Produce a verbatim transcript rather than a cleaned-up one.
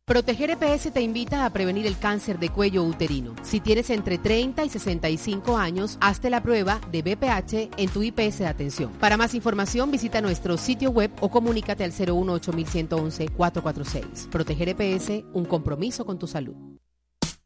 Proteger E P S te invita a prevenir el cáncer de cuello uterino. Si tienes entre treinta y sesenta y cinco años, hazte la prueba de B P H en tu I P S de atención. Para más información, visita nuestro sitio web o comunícate al cero uno ocho uno uno uno cuatro cuatro seis. Proteger E P S, un compromiso con tu salud.